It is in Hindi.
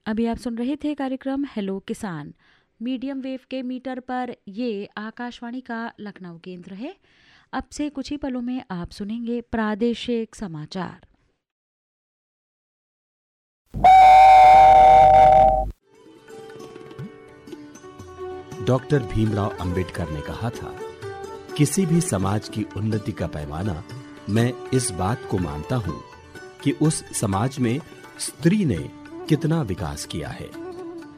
अभी आप सुन रहे थे कार्यक्रम हेलो किसान। मीडियम वेव के मीटर पर ये आकाशवाणी का लखनऊ केंद्र है। अब से कुछ ही पलों में आप सुनेंगे प्रादेशिक समाचार। डॉक्टर भीमराव अंबेडकर ने कहा था, किसी भी समाज की उन्नति का पैमाना मैं इस बात को मानता हूं कि उस समाज में स्त्री ने कितना विकास किया है।